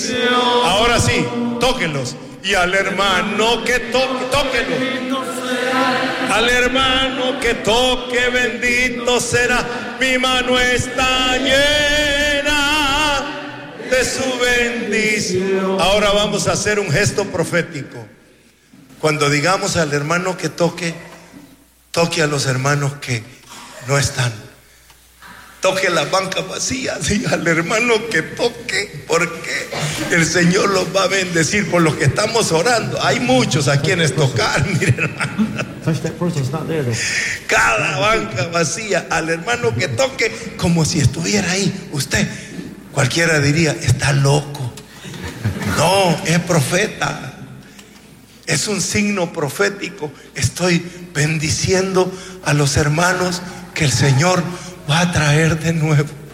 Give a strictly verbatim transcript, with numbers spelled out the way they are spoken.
Ahora sí, tóquenlos. Y al hermano que toque, tóquenlo. Al hermano que toque, bendito será. Mi mano está llena de su bendición. Ahora vamos a hacer un gesto profético. Cuando digamos al hermano que toque, toque a los hermanos que no están. Toque las bancas vacías, diga al hermano que toque, porque el Señor los va a bendecir por los que estamos orando. Hay muchos a quienes tocar, mire hermano. Cada banca vacía, al hermano que toque, como si estuviera ahí. Usted, cualquiera diría, está loco. No, es profeta. Es un signo profético. Estoy bendiciendo a los hermanos que el Señor va a traer de nuevo.